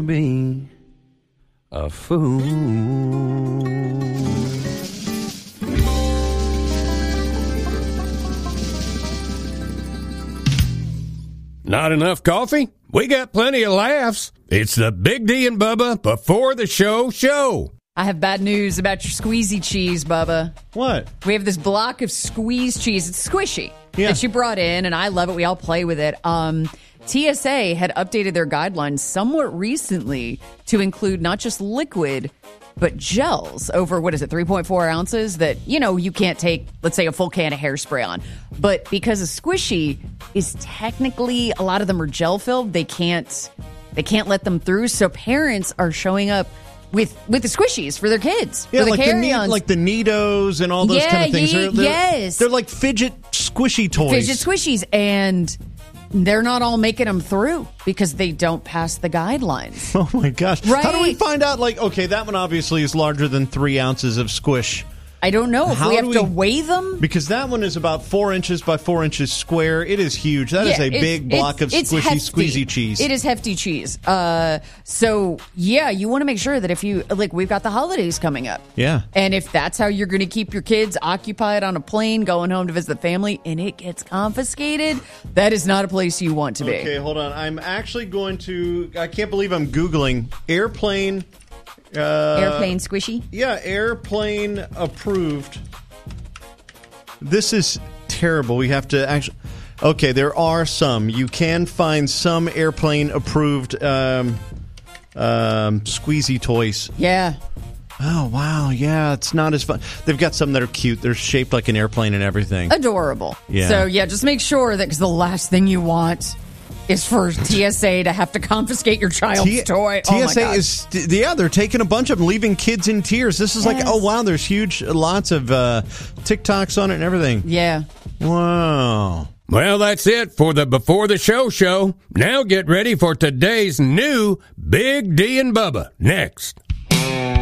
to be a fool. Not enough coffee? We got plenty of laughs. It's the Big D and Bubba Before the Show. I have bad news about your squeezy cheese, Bubba. What? We have this block of squeeze cheese. It's squishy that you brought in, and I love it. We all play with it. TSA had updated their guidelines somewhat recently to include not just liquid, but gels over, 3.4 ounces that, you can't take, let's say, a full can of hairspray on. But because a squishy is technically, a lot of them are gel filled, they can't let them through. So parents are showing up with the squishies for their kids. Yeah, for the like carry-ons. like the Neatos and all those kind of things. Yes. They're like fidget squishy toys. Fidget squishies. And they're not all making them through because they don't pass the guidelines. Oh, my gosh. Right? How do we find out, that one obviously is larger than 3 ounces of squish. I don't know if we have to weigh them. Because that one is about 4 inches by 4 inches square. It is huge. That is a big block of squeezy cheese. It is hefty cheese. So, you want to make sure that if you, we've got the holidays coming up. Yeah. And if that's how you're going to keep your kids occupied on a plane, going home to visit the family, and it gets confiscated, that is not a place you want to be. Okay, hold on. I'm actually going to, I can't believe I'm Googling airplane squishy? Yeah, airplane approved. This is terrible. We have to actually... Okay, there are some. You can find some airplane approved squeezy toys. Yeah. Oh, wow. Yeah, it's not as fun. They've got some that are cute. They're shaped like an airplane and everything. Adorable. Yeah. So, just make sure that, because the last thing you want is for TSA to have to confiscate your child's toy. TSA is, they're taking a bunch of them, leaving kids in tears. This is like, oh, wow, there's lots of TikToks on it and everything. Yeah. Wow. Well, that's it for the Before the Show. Now get ready for today's new Big D and Bubba. Next.